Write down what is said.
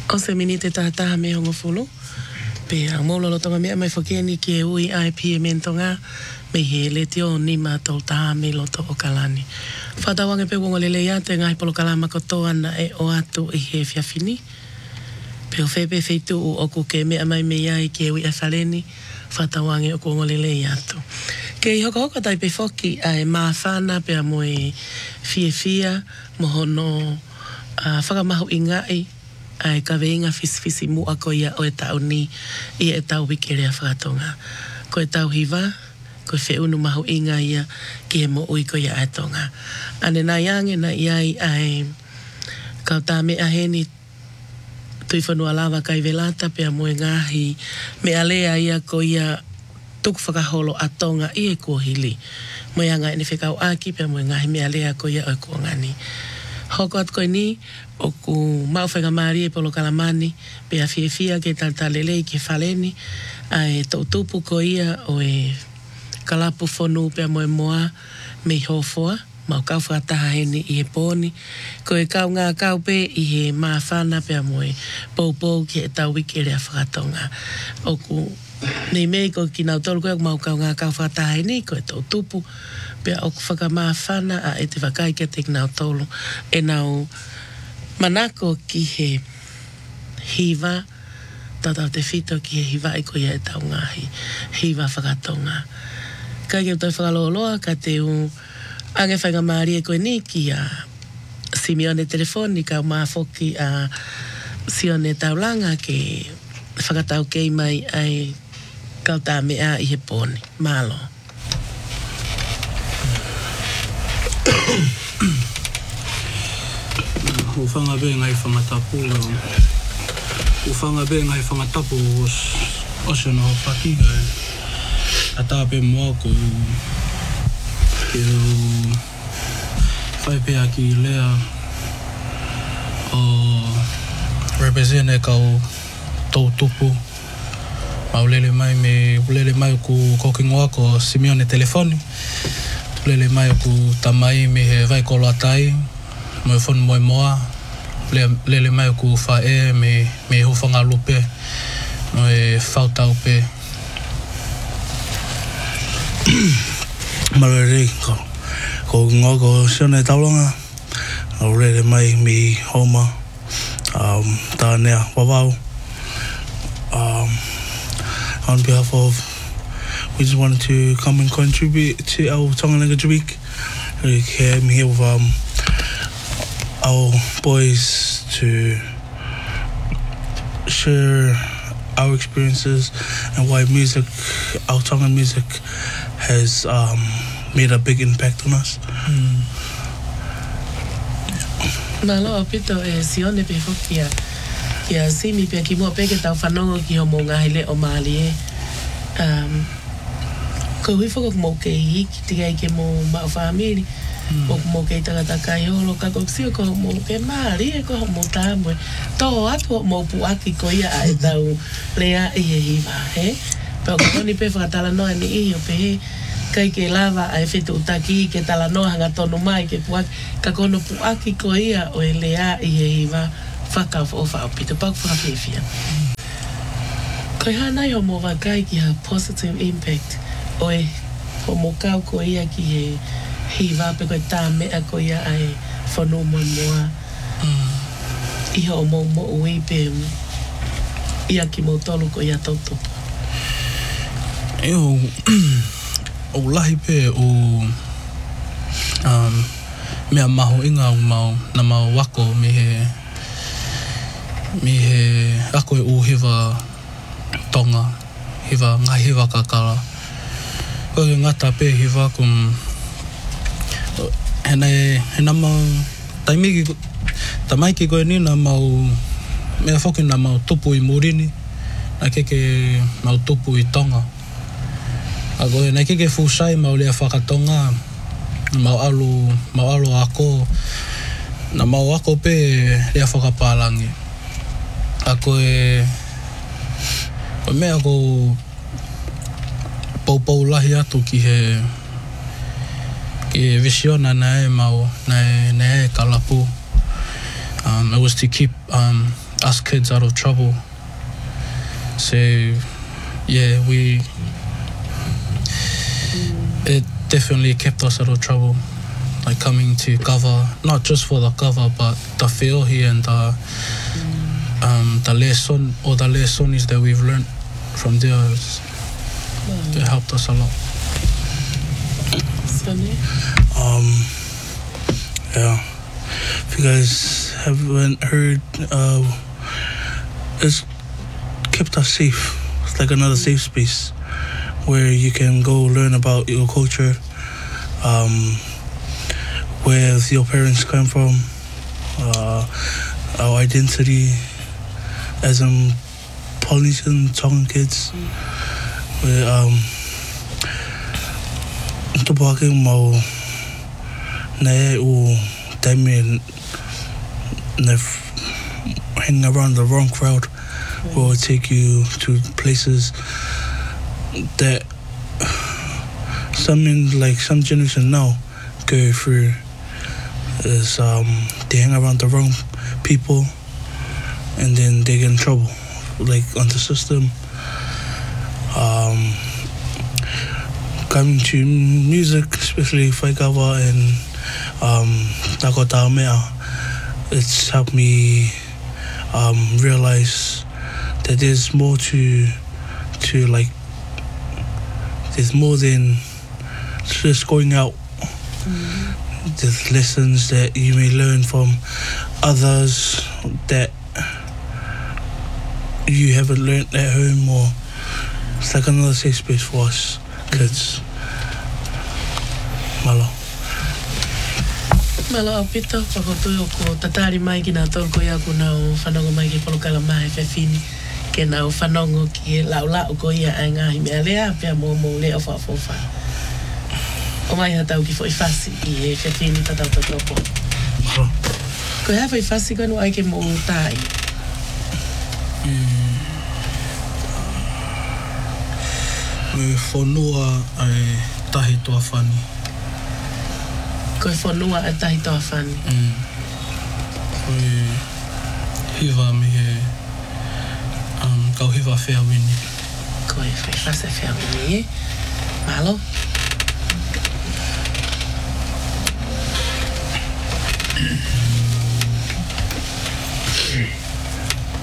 O se minite tātaha me hongo fulu. Pe a maulolo tonga mea mai whakeni ki e ui ai pie mentonga me he le tio ni mātou taha me loto o kalani. Whatawange pe wongo lele ia te ngai polo kalama kotoa na e o atu i he whiawhini. Pe o whepe wheitu u oku ke mea mai me iai ki e ui a whaleni. Whatawange o wongo lele ia tu. Ke i hoko tai pe whoki ai maafana pe a moe fia mo hono whakamahu i ngai ai ka veinga fisi mua ko ia o e tau ni i e tau wikere a whakatonga. Ko e tau hiva, ko e whiunu mahu inga ia ki e mo ui ko ia e tonga. Ane na iange na iai ai kau tā mea heni tui whanua lawa kai velata pe a moe ngahi mea lea ia ko ia tuku whakaholo a tonga i e kua hili. Moe anga ene whekau aki pe a moe ngahi mea lea ko ia o e kua ngani. Hoko at koe ni, o ku mauwhenga maari e polo kalamani, pe a fia ke taltalelei ke whaleni, a e tautupu ko ia o e kalapu whonu pe a moe moa me hofoa, mau kau whakataha heni i he pōni, ko e kau ngā kau pe i he maafana pe a moe pou ki e tau wikere a whakatonga. O ku nei mei ko ki nau tolu koe mau kau ngā kau whakataha heni, ko e tautupu, pea o whakamāwhana a e te whakai kia te nau tolu e nau manako ki he hiva tatau te whito ki he hiva i ko ia e tau ngahi hiva whakatonga kai kia tau whakaloloa ka te ange whainga maari e koe ni ki a Simeone telefoni ka maafoki a Sione taulanga ke whakatau kei mai ai kau tā mea i he pōni malo. Ufanga be ngai whangatapu ufanga be ngai whangatapu o no whakiga a tāpe moa ko ke whaipea ki lea o represent e kau tau tupu maulele mai ku kokingoa ko Simeone telefoni lele mai ku tamai me he vai kolo atai mo fon mo moa lele mai ku fa me hufanga lupe no e falta upe malere ko ngogo Sione taulanga lele mai me homa tanea wawau on behalf of we just wanted to come and contribute to our Tonga Language Week. We came here with our boys to share our experiences and why music, our Tongan music, has made a big impact on us. Malo apito e Sione pe fokia kia simi pe ki mo pe ke tau whanongo ki ho mo ngahile o Mali e. Ko hui whakok mō kei hiki te gai ke mō mao whamiri. Mō kei tagata kai holo ka koksio ko mō ke maari e ko mō tāmue. Tō atu mō puaki ko ia a e tau lea i he hiwa, he? Peo ko honi pe whakatala noa ni i o pe he. Kai ke lava a e whetu utaki ke tala noa hanga tonu mai ke puaki. Ka kono puaki ko ia o e lea i he hiwa. Whakau o whaopito, paku whakawhiwhia. Koe hanai ho mō wakai ki ha positive impact. Oe, ko mo kau ko ia ki he hiwa pe koe tā mea ko ia ai whanu moa. Iho o mo ui pe ia ki mo tolu ko ia tautupu. Eo, o lahi pe o mea maho inga o mau, na mau wako me he ako e o hiwa tonga, ngā hiwa kakara. Ko e ngata pe hiwa kum hena mau tamai ki koe ni na mau mea whoki na mau tupu i Morini na keke mau tupu i Tonga a koe na keke fusai mau lea whakatonga mau alu ako na mau ako pe lea whakapalangi a koe mea ko pou lahi atu ki he visiona na e mau na e kalapu. It was to keep us kids out of trouble. So, yeah, it definitely kept us out of trouble. Like coming to cover, not just for the cover, but the whiohi and the lesson or the lessons that we've learned from there. It helped us a lot. Sunny? Yeah. If you guys haven't heard, it's kept us safe. It's like another safe space where you can go learn about your culture, where your parents come from, our identity as Polynesian Tongan kids. Where tupake mau nae o taime hang around the wrong crowd will take you to places that some generation now go through. Is they hang around the wrong people and then they get in trouble, like on the system. Coming to music, especially Whaikawa and Tako Taumea, it's helped me realize that there's more to like, there's more than just going out. There's lessons that you may learn from others that you haven't learned at home, or it's like another safe space for us kids. Malo. Malo au pito, pakotui o ko tatari mai ki nā tolko ia ko nau whanongo mai ki polokala mai whewhini ke nau whanongo ki lau ko ia ai ngahi mea lea pia mō lea whawhawha. O mai hatau ki fo i whasi i e whewhini tatau tatopo. Ko hea fo i whasi kanu ai ke mō tai? Me whanua ai tahi toa whani. Ko e whanua ai tahi toa whani? Koe hiwa me he kau hiwa whea wini. Ko e whasi whea wini e. Malo?